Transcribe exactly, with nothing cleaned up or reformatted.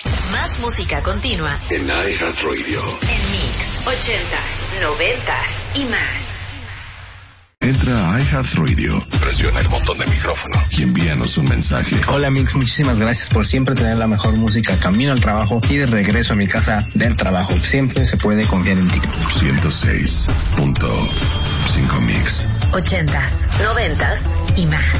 Más música continua en iHeartRadio. En Mix, ochentas, noventas y más. Entra a iHeartRadio, presiona el botón de micrófono y envíanos un mensaje. Hola Mix, muchísimas gracias por siempre tener la mejor música camino al trabajo y de regreso a mi casa del trabajo. Siempre se puede confiar en ti. ciento seis punto cinco Mix. Ochentas, noventas y más.